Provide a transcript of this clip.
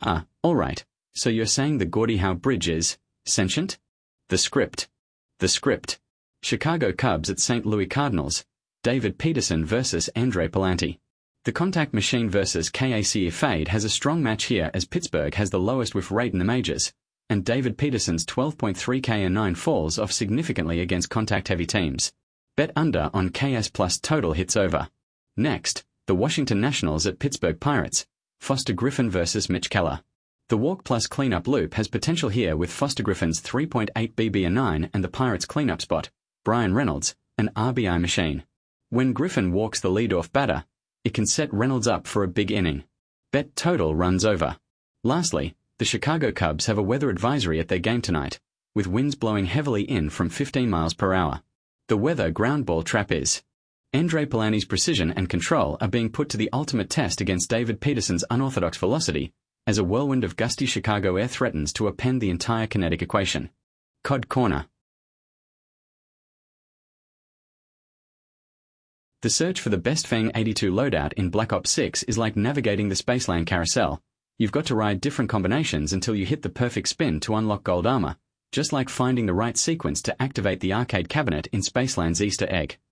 Alright. So you're saying the Gordie Howe Bridge is sentient? The script. The script. Chicago Cubs at St. Louis Cardinals. David Peterson versus Andre Pallante. The contact machine versus KACE Fade has a strong match here as Pittsburgh has the lowest whiff rate in the majors, and David Peterson's 12.3 K/9 falls off significantly against contact-heavy teams. Bet under on KS plus total hits over. Next, the Washington Nationals at Pittsburgh Pirates. Foster Griffin versus Mitch Keller. The walk plus cleanup loop has potential here with Foster Griffin's 3.8 BB/9 and the Pirates' cleanup spot, Brian Reynolds, an RBI machine. When Griffin walks the leadoff batter, it can set Reynolds up for a big inning. Bet total runs over. Lastly, the Chicago Cubs have a weather advisory at their game tonight, with winds blowing heavily in from 15 miles per hour. The weather ground ball trap is. Andre Pallante's precision and control are being put to the ultimate test against David Peterson's unorthodox velocity, as a whirlwind of gusty Chicago air threatens to upend the entire kinetic equation. Cod Corner. The search for the best Fang 82 loadout in Black Ops 6 is like navigating the Spaceland carousel. You've got to ride different combinations until you hit the perfect spin to unlock gold armor, just like finding the right sequence to activate the arcade cabinet in Spaceland's Easter egg.